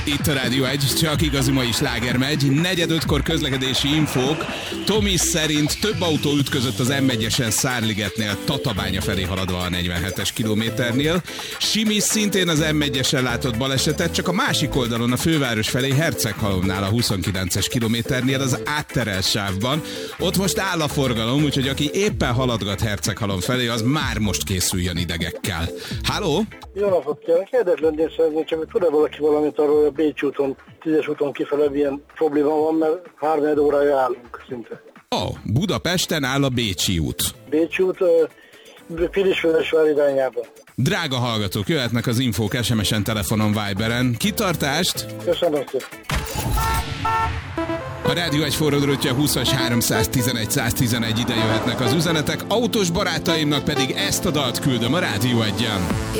Itt a Rádió 1, csak igazi mai sláger megy. 4:45-kor közlekedési infók. Tomi szerint több autó ütközött az M1-esen Szárligetnél, Tatabánya felé haladva a 47-es kilométernél. Simi szintén az M1-esen látott balesetet, csak a másik oldalon a főváros felé Herceghalomnál a 29-es kilométernél az átterelt sávban. Ott most áll a forgalom, úgyhogy aki éppen haladgat Herceghalom felé, az már most készüljön idegekkel. Halló? Jó napot kérlek, érdeklődni szeretnék, csak tud-e valaki valamit arról, hogy a Bécs úton, 10-es úton kifele milyen probléma van, mert 3 órája állunk szinte. Budapesten áll a Bécsi út. Bécs út, Pilisvörösvár irányában. Drága hallgatók, jöhetnek az infók SMS-en, telefonon, Viberen. Kitartást! Köszönöm szépen! A Rádió 1 forradrótja 20-as 311 111, ide jöhetnek az üzenetek, autós barátaimnak pedig ezt a dalt küldöm a Rádió 1-en.